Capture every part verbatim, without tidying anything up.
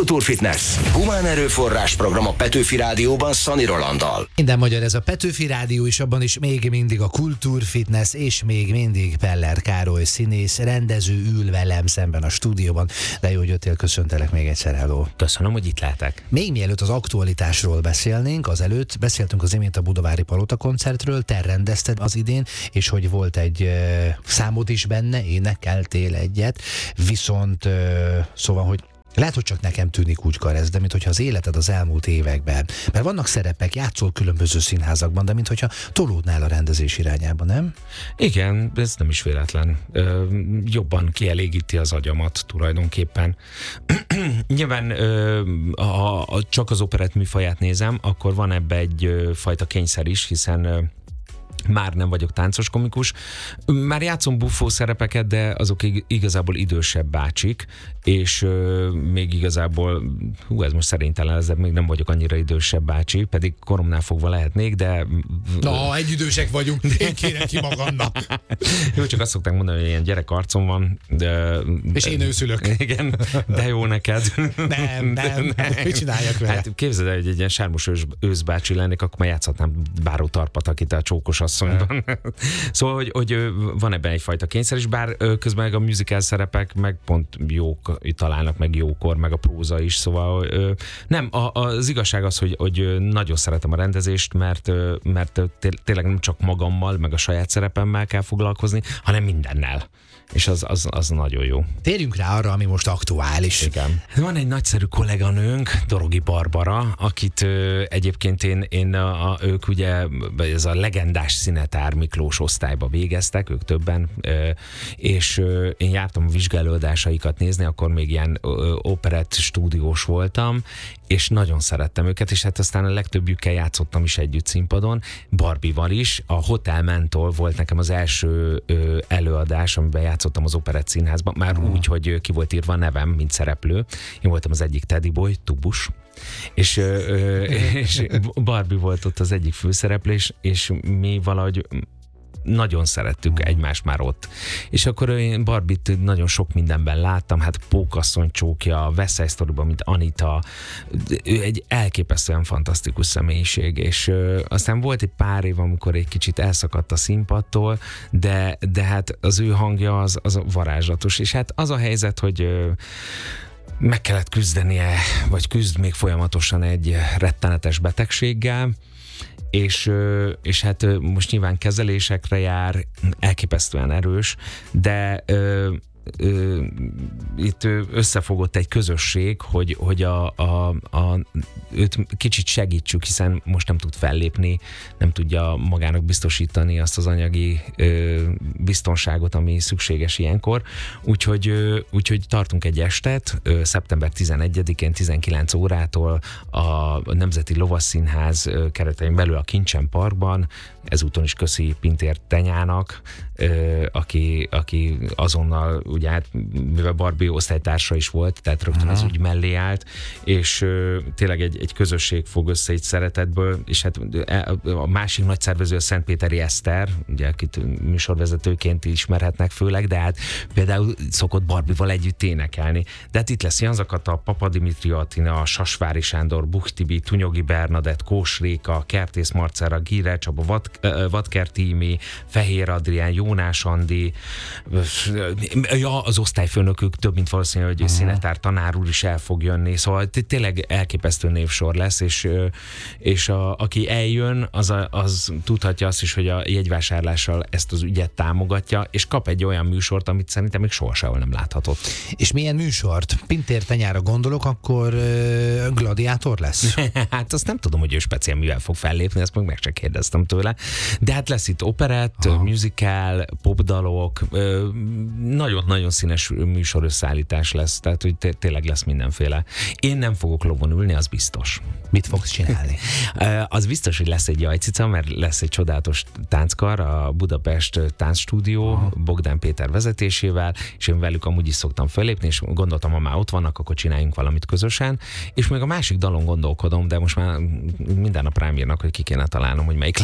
Kultúrfitness. Humán erőforrás program a Petőfi Rádióban Szani Rolanddal. Minden magyar, ez a Petőfi Rádió, és abban is még mindig a Kultúrfitness, és még mindig Peller Károly színész, rendező ül velem szemben a stúdióban. De jó, hogy jöttél, köszöntelek még egyszer, hello. Köszönöm, hogy itt lehetek. Még mielőtt az aktualitásról beszélnénk, azelőtt beszéltünk az imént a Budavári Palota koncertről, te rendezted az idén, és hogy volt egy uh, számod is benne, énekeltél egyet, viszont uh, szóval, hogy lehet, hogy csak nekem tűnik úgy, Karesz, de mintha az életed az elmúlt években, mert vannak szerepek, játszol különböző színházakban, de mintha tolódnál a rendezés irányába, nem? Igen, ez nem is véletlen. Ö, jobban kielégíti az agyamat tulajdonképpen. Nyilván, ö, ha csak az operett műfaját nézem, akkor van ebbe egy ö, fajta kényszer is, hiszen ö, már nem vagyok táncos komikus. Már játszom buffó szerepeket, de azok igazából idősebb bácsik, és euh, még igazából, hú, ez most szerénytelen, ez még nem vagyok annyira idősebb bácsi, pedig koromnál fogva lehetnék, de... Na, egy idősek vagyunk, én kérem ki magamnak. Jó, csak azt szokták mondani, hogy ilyen gyerek-arcom van. De, és én őszülök. Igen, de jó neked. Nem, nem, nem. Mit csináljak vele? Hát képzeld el, hogy egy ilyen sármos ős, őszbácsi lennék, akkor már játszhatnám Báró Tarpat, akit a Csókos asszonyban. Szóval, hogy, hogy van ebben egyfajta kényszer is, bár közben meg a musical szerepek meg pont jók találnak, meg jókor, meg a próza is, szóval nem, az igazság az, hogy, hogy nagyon szeretem a rendezést, mert, mert tényleg nem csak magammal, meg a saját szerepemmel kell foglalkozni, hanem mindennel. És az, az, az nagyon jó. Térjünk rá arra, ami most aktuális. Igen. Van egy nagyszerű kolléganőnk, Dorogi Barbara, akit ö, egyébként én, én a, a, ők ugye ez a legendás Szinetár Miklós osztályba végeztek, ők többen, ö, és ö, én jártam a vizsgálódásaikat nézni, akkor még ilyen ö, operett stúdiós voltam, és nagyon szerettem őket, és hát aztán a legtöbbjükkel játszottam is együtt színpadon, Barbival is. A Hotel Mentol volt nekem az első ö, előadás, amiben játszottam az Operett Színházban, már uh. úgy, hogy ki volt írva a nevem, mint szereplő. Én voltam az egyik Teddy Boy, Tubus, és, ö, és Barbie volt ott az egyik főszereplés, és mi valahogy nagyon szerettük egymást már ott. És akkor én Barbit nagyon sok mindenben láttam, hát Pókasszony csókja, West Side Storyban, mint Anita, ő egy elképesztően fantasztikus személyiség, és ö, aztán volt egy pár év, amikor egy kicsit elszakadt a színpadtól, de, de hát az ő hangja az, az varázslatos, és hát az a helyzet, hogy ö, meg kellett küzdenie, vagy küzd még folyamatosan egy rettenetes betegséggel, És, és hát most nyilván kezelésekre jár, elképesztően erős, de ö, ö, itt összefogott egy közösség, hogy, hogy a, a, a, őt kicsit segítsük, hiszen most nem tud fellépni, nem tudja magának biztosítani azt az anyagi ö, biztonságot, ami szükséges ilyenkor. Úgyhogy, ö, úgyhogy tartunk egy estet, ö, szeptember tizenegyedikén tizenkilenc órától a Nemzeti Lovasszínház ö, keretein belül a Kincsen Parkban. Ezúton is köszi Pintér Tenyának, ö, aki, aki azonnal, ugye hát, mivel Barbie osztálytársa is volt, tehát rögtön az ügy mellé állt, és ö, tényleg egy, egy közösség fog össze egy szeretetből, és hát a másik nagy szervező a Szentpéteri Eszter, ugye, akit műsorvezetőként ismerhetnek főleg, de hát például szokott Barbival együtt énekelni. De hát itt lesz Janzakata, Papa Dimitri Attina, Sasvári Sándor, Buchtibi, Tunyogi Bernadett, Kós Réka, Kertész Marcella, Gírel Csaba, Vad, Vadker Tími, Fehér Adrián, Jónás Andi, ja, az osztályfőnökük több, mint valószínű, hogy Szinetár tanár úr is el fog jönni, szóval tényleg elképesztő névsor lesz, és, és a, aki eljön, az, a, az tudhatja azt is, hogy a jegyvásárlással ezt az ügyet támogatja, és kap egy olyan műsort, amit szerintem még sohasem nem láthatott. És milyen műsort? Pintér Tenyára gondolok, akkor uh, gladiátor lesz? Hát azt nem tudom, hogy ő speciál mivel fog fellépni, ezt meg meg csak kérdeztem tőle. De hát lesz itt operett, Aha. musical, popdalok, nagyon-nagyon színes műsor összeállítás lesz, tehát hogy tényleg lesz mindenféle. Én nem fogok lovon ülni, az biztos. Mit fogsz csinálni? Az biztos, hogy lesz egy jajcica, mert lesz egy csodálatos tánckar, a Budapest Táncstúdió, Aha. Bogdán Péter vezetésével, és én velük amúgy is szoktam fellépni, és gondoltam, ha már ott vannak, akkor csináljunk valamit közösen, és még a másik dalon gondolkodom, de most már minden nap rám írnak, hogy ki kéne találnom, hogy melyik legyen az,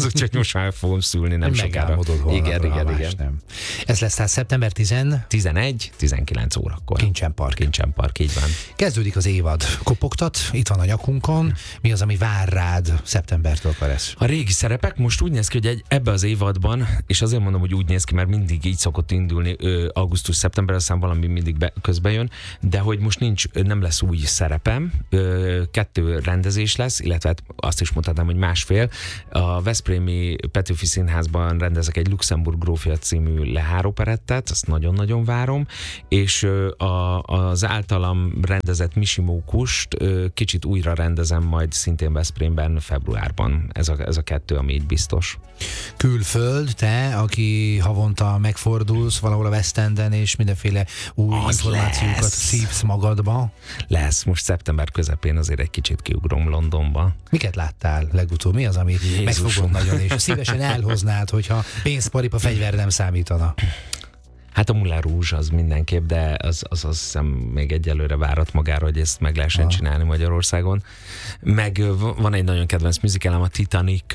úgyhogy most már fogom szülni nem sokára. Megálmodod holnapra, igen, igen, ha igen. más nem. Ez lesz tehát szeptember tizenegyedike. tizenegy tizenkilenc órakor. Kincsen Park. Kincsen Park, így van. Kezdődik az évad. Kopogtat, itt van a nyakunkon. Mi az, ami vár rád szeptembertől, Karesz? A régi szerepek most úgy néz ki, hogy egy, ebbe az évadban, és azért mondom, hogy úgy néz ki, mert mindig így szokott indulni augusztus-szeptember, aztán valami mindig be, közbe jön, de hogy most nincs, nem lesz új szerepem, ö, kettő rendezés lesz, illetve hát azt is mutatnám, hogy másfél. A Veszprémi Petőfi Színházban rendezek egy Luxemburg grófja című Lehár operettet, azt nagyon-nagyon várom, és ö, a, az általam rendezett Misi Mókust ö, kicsit újra rendezem majd szintén Veszprémben februárban. Ez a, ez a kettő, ami így biztos. Külföld, te, aki havonta megfordulsz valahol a West Enden, és mindenféle új Az információkat lesz. szívsz magadba. Lesz, most szeptember közepén azért egy kicsit kiugrom Londonba. Miket láttál legutóbb? Mi az, amit Jézusom. megfogod nagyon, és szívesen elhoznád, hogyha pénzparipa fegyver nem számítana? Hát a Moulin Rouge az mindenképp, de az, az azt hiszem még egyelőre várat magára, hogy ezt meg lehessen Aha. csinálni Magyarországon. Meg ö, van egy nagyon kedvenc musicalem, a Titanic,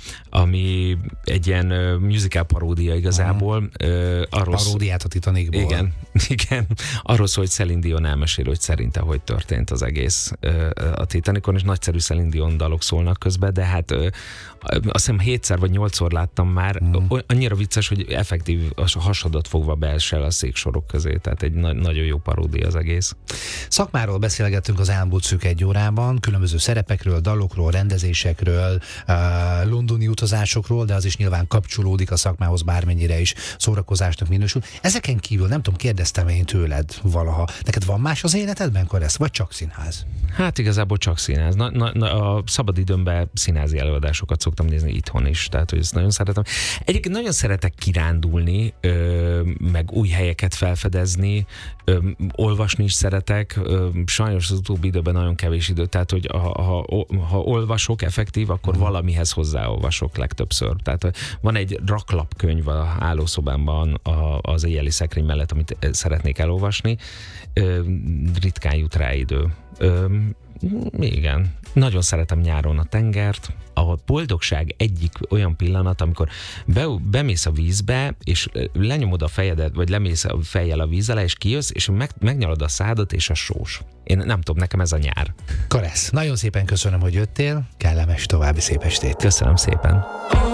ami egy ilyen ö, musical paródia igazából. Ö, arról szó- Paródiát a Titanicból. Igen, igen. Arról szól, hogy Celine Dion elmesél, hogy szerinte hogy történt az egész ö, a Titanicon, és nagyszerű Celine Dion dalok szólnak közben, de hát ö, azt hiszem hétszer vagy nyolcszor láttam már. Mm. Annyira vicces, hogy effektív a hasadat fogva beesel a széksorok közé, tehát egy na- nagyon jó paródia az egész. Szakmáról beszélgettünk az elmúlt szűk egy órában, különböző szerepekről, dalokról, rendezésekről, uh, londoni utazásokról, de az is nyilván kapcsolódik a szakmához, bármennyire is szórakozásnak minősül. Ezeken kívül nem tudom, kérdeztem én tőled valaha. Neked van más az életedben, Karesz, vagy csak színház? Hát igazából csak színház. Na, na, na, a szabadidőmben színházi előadásokat szoktam nézni itthon is, tehát hogy ezt nagyon szeretem. Egyébként nagyon szeretek kirándulni, ö, meg új helyeket felfedezni, ö, olvasni is szeretek. Ö, sajnos az utóbbi időben nagyon kevés idő, tehát hogy ha, ha, ha olvasok effektív, akkor valamihez hozzáolvasok legtöbbször. Tehát van egy raklapkönyv a hálószobámban a, az éjjeli szekrény mellett, amit szeretnék elolvasni. Ö, ritkán jut rá idő. Ö, igen. Nagyon szeretem nyáron a tengert. A boldogság egyik olyan pillanat, amikor be, bemész a vízbe, és lenyomod a fejedet, vagy lemész a fejjel a víz alá, és kijössz, és meg, megnyalod a szádat, és a sós. Én nem tudom, nekem ez a nyár. Karesz, nagyon szépen köszönöm, hogy jöttél, kellemes további szép estét. Köszönöm szépen.